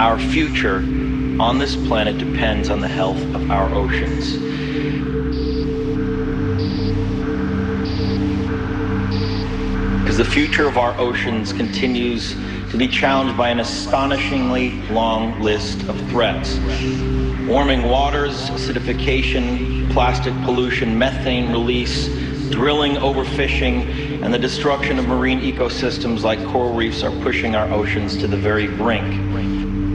our future on this planet depends on the health of our oceans. Because the future of our oceans continues to be challenged by an astonishingly long list of threats. Warming waters, acidification, plastic pollution, methane release, drilling, overfishing, and the destruction of marine ecosystems like coral reefs are pushing our oceans to the very brink.